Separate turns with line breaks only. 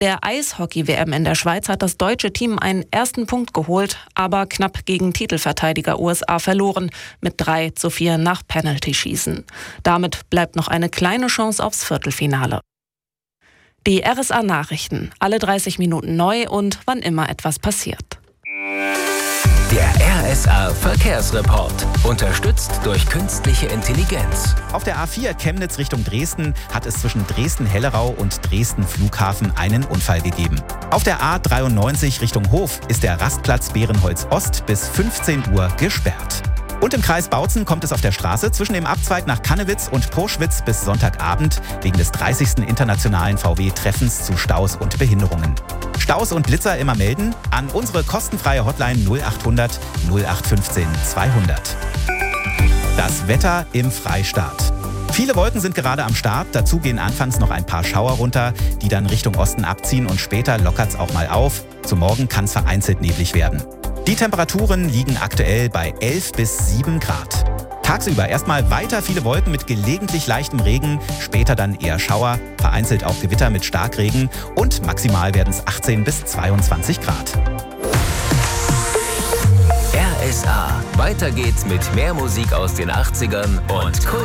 Der Eishockey-WM in der Schweiz hat das deutsche Team einen ersten Punkt geholt, aber knapp gegen Titelverteidiger USA verloren, mit 3:4 nach Penalty-Schießen. Damit bleibt noch eine kleine Chance aufs Viertelfinale. Die RSA-Nachrichten, alle 30 Minuten neu und wann immer etwas passiert.
Der RSA-Verkehrsreport, unterstützt durch künstliche Intelligenz.
Auf der A4 Chemnitz Richtung Dresden hat es zwischen Dresden-Hellerau und Dresden-Flughafen einen Unfall gegeben. Auf der A93 Richtung Hof ist der Rastplatz Bärenholz Ost bis 15 Uhr gesperrt. Und im Kreis Bautzen kommt es auf der Straße zwischen dem Abzweig nach Kannewitz und Purschwitz bis Sonntagabend wegen des 30. internationalen VW-Treffens zu Staus und Behinderungen. Staus und Blitzer immer melden an unsere kostenfreie Hotline 0800 0815 200. Das Wetter im Freistaat. Viele Wolken sind gerade am Start, dazu gehen anfangs noch ein paar Schauer runter, die dann Richtung Osten abziehen und später lockert's auch mal auf. Zum Morgen kann es vereinzelt neblig werden. Die Temperaturen liegen aktuell bei 11 bis 7 Grad. Tagsüber erstmal weiter viele Wolken mit gelegentlich leichtem Regen, später dann eher Schauer, vereinzelt auch Gewitter mit Starkregen und maximal werden es 18 bis 22 Grad.
RSA. Weiter geht's mit mehr Musik aus den 80ern und